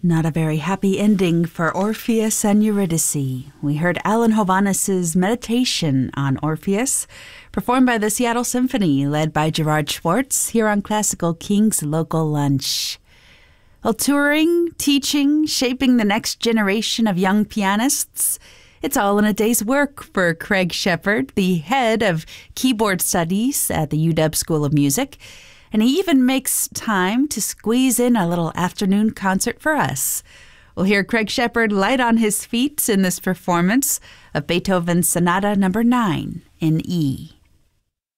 Not a very happy ending for Orpheus and Eurydice. We heard Alan Hovhannis's Meditation on Orpheus, performed by the Seattle Symphony, led by Gerard Schwartz, here on Classical King's Local Lunch. While touring, teaching, shaping the next generation of young pianists, it's all in a day's work for Craig Shepard, the head of keyboard studies at the UW School of Music. And he even makes time to squeeze in a little afternoon concert for us. We'll hear Craig Shepard light on his feet in this performance of Beethoven's Sonata No. 9 in E.